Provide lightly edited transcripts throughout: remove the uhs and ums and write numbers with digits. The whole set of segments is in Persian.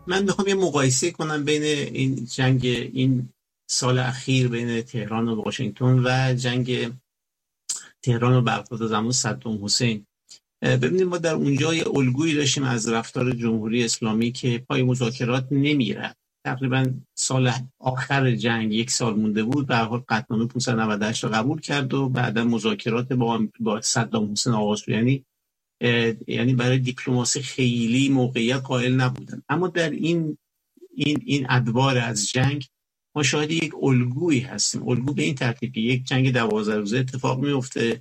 من میخوام یه مقایسه کنم بین این جنگ این سال اخیر بین تهران و واشنگتن و جنگ تهران و بغداد زمان صدام حسین. ببینید ما در اونجا یه الگویی داشتیم از رفتار جمهوری اسلامی که پای مذاکرات نمیره. تقریبا سال آخر جنگ، یک سال مونده بود، به هر حال قطعنامه 598 رو قبول کرد و بعدا مذاکرات با صدام حسین آغاز شد. یعنی برای دیپلماسی خیلی موقعیت قائل نبودن. اما در این ادوار از جنگ ما شاهد یک الگویی هستیم. الگو به این ترتیب که یک جنگ 12 روزه اتفاق میفته،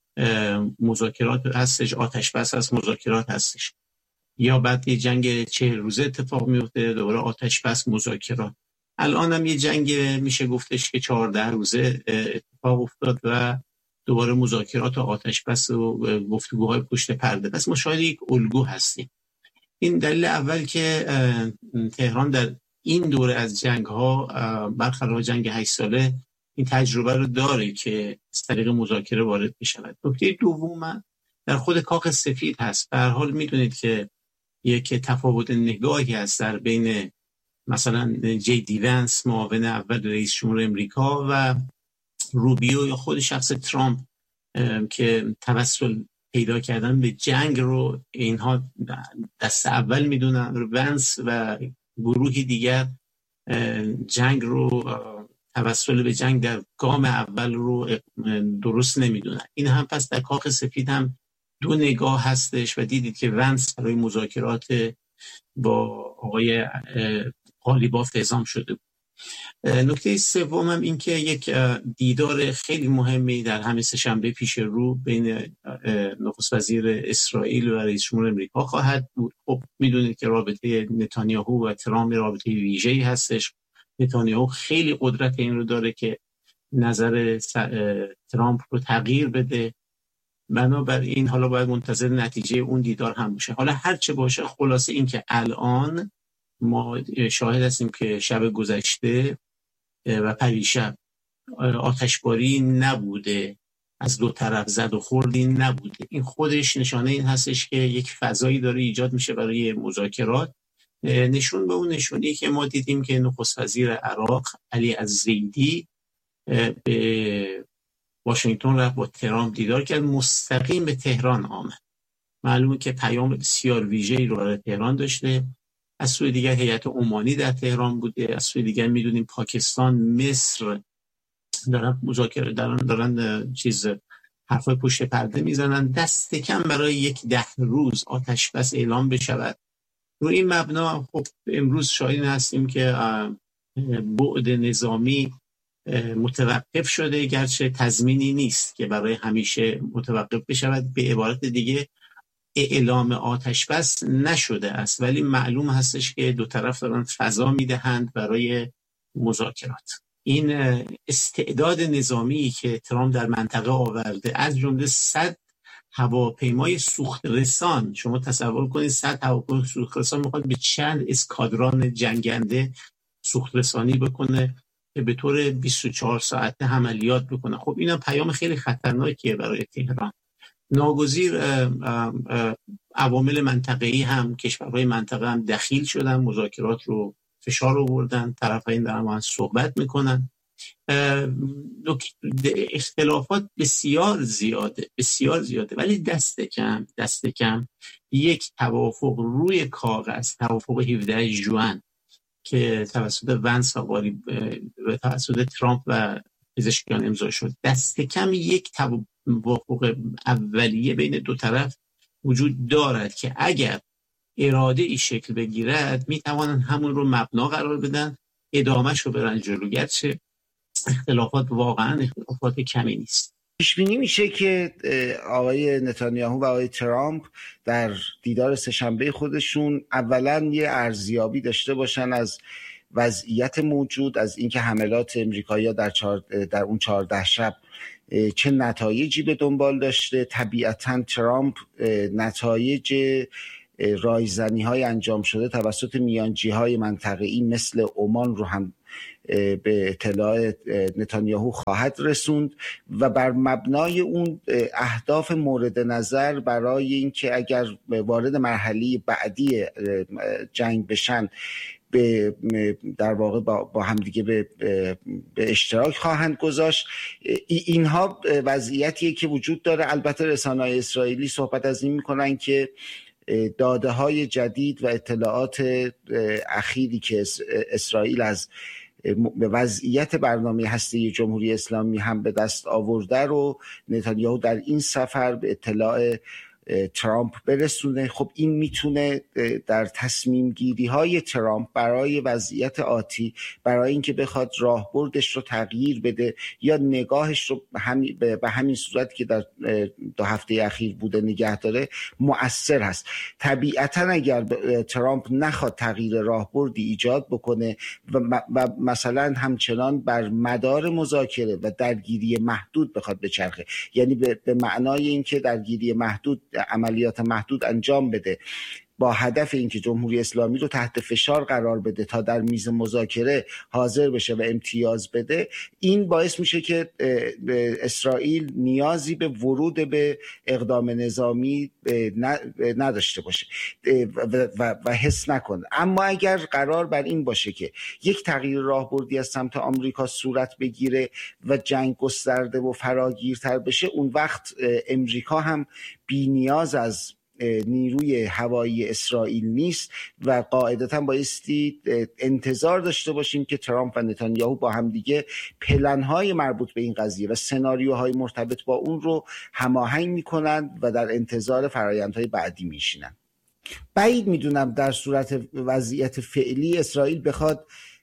مذاکرات هستش، آتش بس هست، مذاکرات هستش، یا بعد یه جنگ 40 روزه اتفاق میفته، دوباره آتش بس، مذاکرات. الان هم یه جنگ میشه گفتش که 14 روزه اتفاق افتاد و دوباره مذاکرات و آتش بس و گفتگوهای پشت پرده. پس ما شاید یک الگو هستیم. این دلیل اول که تهران در این دوره از جنگ ها برخلاف جنگ 8 ساله این تجربه رو داره که از طریق مذاکره وارد بشود. نکته دوم در خود کاخ سفید هست. به هر حال میدونید که یک تفاوت نگاهی هست در بین مثلا جی دی ونس معاون اول رئیس جمهور امریکا و روبیو یا خود شخص ترامپ که توسل پیدا کردن به جنگ رو اینها دست اول میدونن. ونس و گروهی دیگر جنگ رو توسل به جنگ در گام اول رو درست نمیدونن. این هم پس در کاخ سفید هم دو نگاه هستش و دیدید که ونس برای مذاکرات با آقای قالیباف اعزام شده بود. نکته سوم هم این که یک دیدار خیلی مهمی در همین سه‌شنبه پیش رو بین نخست وزیر اسرائیل و رئیس جمهور امریکا خواهد بود. خب میدونید که رابطه نتانیاهو و ترامپ رابطه ویژه‌ای هستش. نتانیاهو خیلی قدرت این رو داره که نظر ترامپ رو تغییر بده. بنابراین حالا باید منتظر نتیجه اون دیدار هم باشه. حالا هر چه باشه، خلاصه این که الان ما شاهد هستیم که شب گذشته و پریشب آتشباری نبوده، از دو طرف زد و خوردی نبوده. این خودش نشانه این هستش که یک فضایی داره ایجاد میشه برای مذاکرات. نشون به اون نشونی که ما دیدیم که نخست وزیر عراق علی الزیدی به واشنگتن رفت، با ترامپ دیدار کرد، مستقیم به تهران آمد. معلومه که پیام بسیار ویژه‌ای رو برای تهران داشته. از سوی دیگر هیئت عمانی در تهران بوده. از سوی دیگر میدونیم پاکستان، مصر دارن مذاکره دارن حرفای پشت پرده میزنن. دست کم برای یک 10 روز آتش بس اعلام بشود. رو این مبنا خب امروز شاهد هستیم که بعد نظامی متوقف شده، گرچه تضمینی نیست که برای همیشه متوقف بشود. به عبارت دیگه اعلام آتش بس نشده است، ولی معلوم هستش که دو طرف دارن فضا میدهند برای مذاکرات. این استعداد نظامی که ترامپ در منطقه آورده، از جمله 100 هواپیمای سوخت رسان، شما تصور کنید 100 هواپیمای سوخت رسان میخواد به چند اسکادران جنگنده سوخت رسانی بکنه که به طور 24 ساعته عملیات بکنه. خب اینا پیام خیلی خطرناکیه برای تهران. ناگزیر عوامل منطقه‌ای هم، کشورهای منطقه هم دخیل شدن، مذاکرات رو فشار آوردن، طرفین دارن با هم صحبت میکنن. اختلافات بسیار زیاده، ولی دست کم یک توافق روی کاغذ، توافق 17 ژوئن که توسط ونس و توسط ترامپ و پزشکیان امضا شد، دست کم یک توافق اولیه بین دو طرف وجود دارد که اگر اراده ای شکل بگیرد میتوانند همون رو مبنا قرار بدن، ادامهش رو برن جلو، گرچه اختلافات واقعا اختلافات کمی نیست. پیش بینی میشه که آقای نتانیاهو و آقای ترامپ در دیدار سه‌شنبه خودشون اولا یه ارزیابی داشته باشن از وضعیت موجود، از اینکه حملات امریکایی‌ها در اون 14 شب چه نتایجی به دنبال داشته. طبیعتاً ترامپ نتایج رایزنی های انجام شده توسط میانجی های منطقه‌ای مثل عمان رو هم به اطلاع نتانیاهو خواهد رسوند و بر مبنای اون اهداف مورد نظر برای اینکه اگر وارد مرحله بعدی جنگ بشن در واقع با همدیگه به اشتراک خواهند گذاشت. اینها وضعیتیه که وجود داره. البته رسانه‌های اسرائیلی صحبت از این میکنن که داده های جدید و اطلاعات اخیری که اسرائیل از وضعیت برنامه هسته‌ای جمهوری اسلامی هم به دست آورده رو نتانیاهو در این سفر به اطلاع ترامپ برسونه. خب این میتونه در تصمیم گیری های ترامپ برای وضعیت آتی، برای اینکه بخواد راهبردش رو تغییر بده یا نگاهش رو به همین صورت که در 2 هفته اخیر بوده نگه داره، مؤثر هست. طبیعتا اگر ترامپ نخواد تغییر راهبردی ایجاد بکنه و مثلا همچنان بر مدار مذاکره و درگیری محدود بخواد بچرخه، یعنی به معنای اینکه درگیری محدود، عملیات محدود انجام بده با هدف اینکه جمهوری اسلامی رو تحت فشار قرار بده تا در میز مذاکره حاضر بشه و امتیاز بده، این باعث میشه که اسرائیل نیازی به ورود به اقدام نظامی نداشته باشه و حس نکنه. اما اگر قرار بر این باشه که یک تغییر راهبردی از سمت آمریکا صورت بگیره و جنگ گسترده و فراگیرتر بشه، اون وقت امریکا هم بی نیاز از نیروی هوایی اسرائیل نیست و قاعدتا بایستی انتظار داشته باشیم که ترامپ و نتانیاهو با هم دیگه پلن‌های مربوط به این قضیه و سناریوهای مرتبط با اون رو هماهنگ میکنن و در انتظار فرآیندهای بعدی میشینن. بعید میدونم در صورت وضعیت فعلی اسرائیل بخواد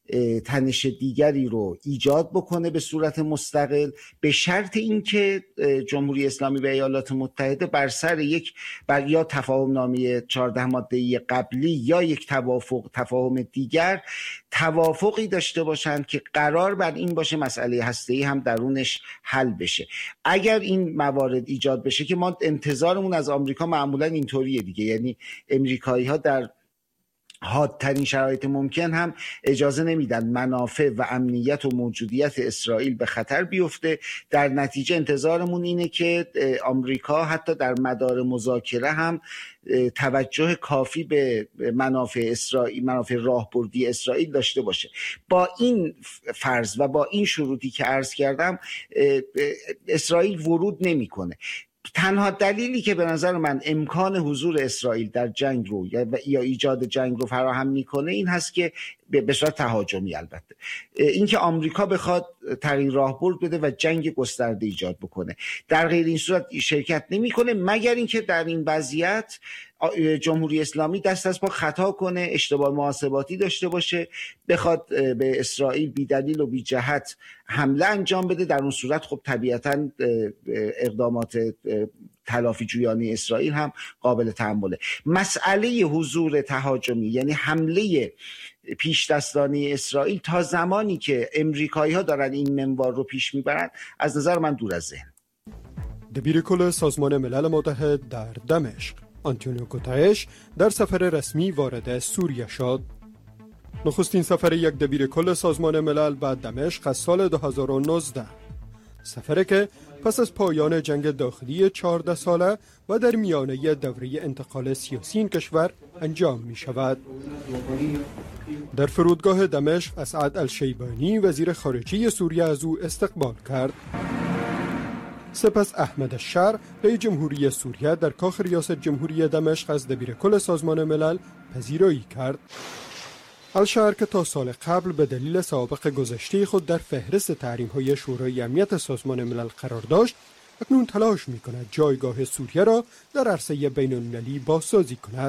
تنش دیگری رو ایجاد بکنه به صورت مستقل، به شرط اینکه جمهوری اسلامی و ایالات متحده بر سر یا تفاهم نامه 14 ماده‌ای قبلی یا یک تفاهم دیگر توافقی داشته باشند که قرار بر این باشه مسئله هسته‌ای هم درونش حل بشه. اگر این موارد ایجاد بشه که ما انتظارمون از آمریکا معمولا اینطوریه دیگه، یعنی امریکایی‌ها در حادترین شرایط ممکن هم اجازه نمیدن منافع و امنیت و موجودیت اسرائیل به خطر بیفته. در نتیجه انتظارمون اینه که آمریکا حتی در مدار مذاکره هم توجه کافی به منافع اسرائیل، منافع راهبردی اسرائیل داشته باشه. با این فرض و با این شروطی که عرض کردم اسرائیل ورود نمیکنه. تنها دلیلی که به نظر من امکان حضور اسرائیل در جنگ رو یا ایجاد جنگ رو فراهم میکنه این هست که به صورت تهاجمی، البته اینکه آمریکا بخواد تغییر راهبرد بده و جنگ گسترده ایجاد بکنه. در غیر این صورت شرکت نمیکنه، مگر اینکه در این وضعیت جمهوری اسلامی دست از پا خطا کنه، اشتباه محاسباتی داشته باشه، بخواد به اسرائیل بی دلیل و بی جهت حمله انجام بده. در اون صورت خب طبیعتاً اقدامات تلافی جویانه اسرائیل هم قابل تحمله. مسئله حضور تهاجمی یعنی حمله پیش دستانه اسرائیل تا زمانی که امریکایی‌ها دارن این منوال رو پیش میبرن از نظر من دور از ذهن. دبیر کل سازمان ملل متحد در دمشق آنتونیو گوترش در سفر رسمی وارد سوریه شد. نخستین سفر یک دبیر کل سازمان ملل به دمشق از سال 2019، سفری که پس از پایان جنگ داخلی 14 ساله و در میانه دوره انتقال سیاسی این کشور انجام می شود. در فرودگاه دمشق اسعد الشیبانی وزیر خارجه سوریه از او استقبال کرد. سپس احمد الشر رئیس جمهوری سوریه در کاخ ریاست جمهوری دمشق از دبیر کل سازمان ملل پذیرایی کرد. الشر که تا سال قبل به دلیل سابقه گذشته خود در فهرست تحریم‌های شورای امنیت سازمان ملل قرار داشت، اکنون تلاش می‌کند جایگاه سوریه را در عرصه بین‌المللی بازسازی کند.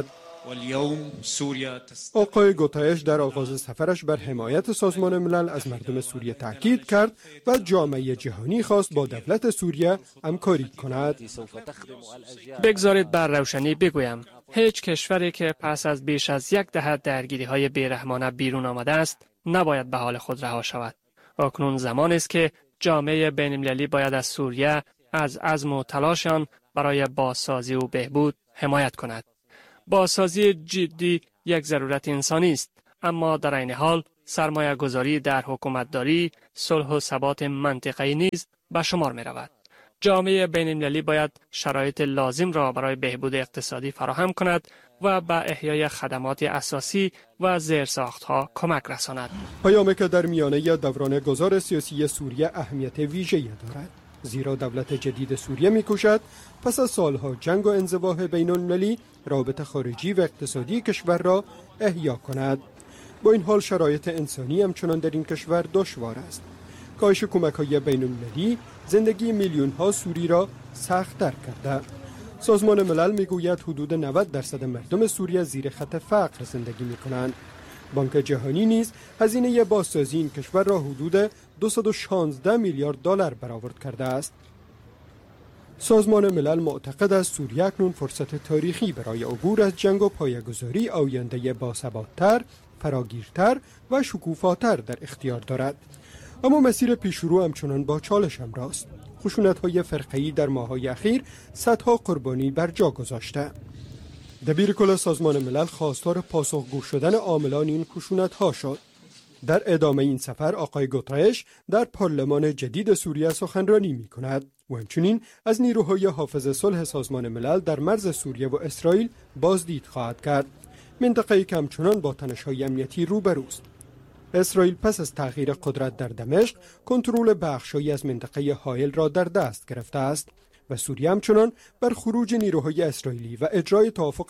آقای گوترش در آغاز سفرش بر حمایت سازمان ملل از مردم سوریه تاکید کرد و جامعه جهانی خواست با دولت سوریه همکاری کند. بگذارید بر روشنی بگویم، هیچ کشوری که پس از بیش از 10 دهه درگیری‌های بیرحمانه بیرون آمده است نباید به حال خود رها شود. اکنون زمان است که جامعه بین‌المللی باید از سوریه از عزم و تلاشان برای بازسازی و بهبود حمایت کند. بازسازی جدی یک ضرورت انسانی است، اما در این حال سرمایه گذاری در حکومتداری، صلح و ثبات منطقه‌ای نیز به شمار می رود. جامعه بین المللی باید شرایط لازم را برای بهبود اقتصادی فراهم کند و به احیای خدمات اساسی و زیرساختها کمک رساند. پیامی که در میانه دوران گذار سیاسی سوریه اهمیت ویژه‌ای دارد، زیرا دولت جدید سوریه می‌کوشد پس از سالها جنگ و انزواح بین المللی روابط خارجی و اقتصادی کشور را احیا کند. با این حال شرایط انسانی همچنان در این کشور دشوار است. کاهش کمک‌های بین المللی زندگی میلیون‌ها سوری را سخت‌تر کرده. سازمان ملل میگوید حدود 90% مردم سوریه زیر خط فقر زندگی می‌کنند. بانک جهانی نیز هزینه بازسازی این کشور را حدود 216 میلیارد دلار برآورد کرده است. سازمان ملل معتقد است سوریه اکنون فرصت تاریخی برای عبور از جنگ و پایه‌گذاری آینده باثبات‌تر، فراگیرتر و شکوفاتر در اختیار دارد. اما مسیر پیشرو همچنان با چالش همراست. خشونت‌های فرقه‌ای در ماه‌های اخیر صدها قربانی بر جا گذاشته. دبیر کل سازمان ملل خواستار پاسخگو شدن عاملان این خشونت‌ها شد. در ادامه این سفر آقای گوترش در پارلمان جدید سوریه سخنرانی می‌کند و همچنین از نیروهای حافظ صلح سازمان ملل در مرز سوریه و اسرائیل بازدید خواهد کرد. منطقه‌ای که همچنان با تنش‌های امنیتی روبروست. اسرائیل پس از تغییر قدرت در دمشق کنترل بخش‌هایی از منطقه حائل را در دست گرفته است و سوریه همچنان بر خروج نیروهای اسرائیلی و اجرای توافق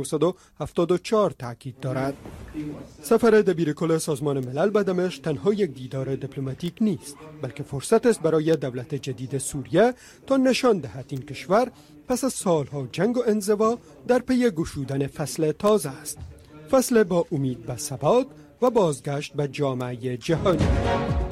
1974 تاکید دارد. سفر دبیرکل سازمان ملل به دمشق تنها یک دیدار دیپلماتیک نیست، بلکه فرصت است برای دولت جدید سوریه تا نشان دهد این کشور پس از سالها جنگ و انزوا در پی گشودن فصل تازه است، فصل با امید به ثبات و بازگشت به جامعه جهانی.